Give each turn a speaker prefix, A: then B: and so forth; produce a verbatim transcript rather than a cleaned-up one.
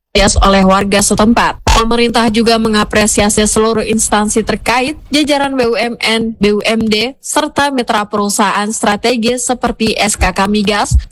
A: oleh warga setempat. Pemerintah juga mengapresiasi seluruh instansi terkait, jajaran B U M N, B U M D, serta mitra perusahaan strategis seperti S K K Migas